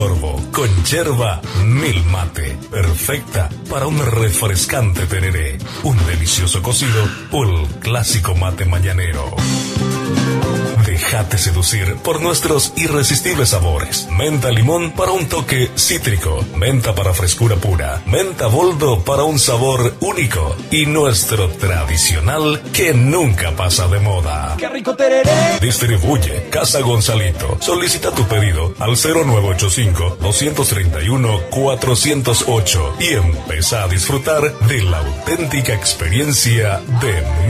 Sorbo con yerba Mil Mate, perfecta para un refrescante tereré, un delicioso cocido o el clásico mate mañanero. Déjate seducir por nuestros irresistibles sabores. Menta limón para un toque cítrico, menta para frescura pura, menta boldo para un sabor único y nuestro tradicional que nunca pasa de moda. ¡Qué rico tereré! Distribuye Casa Gonzalito. Solicita tu pedido al 0985-231-408 y empieza a disfrutar de la auténtica experiencia de